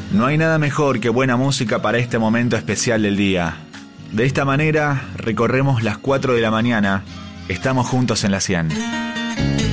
No hay nada mejor que buena música para este momento especial del día. De esta manera recorremos las 4 de la mañana. Estamos juntos en la 100.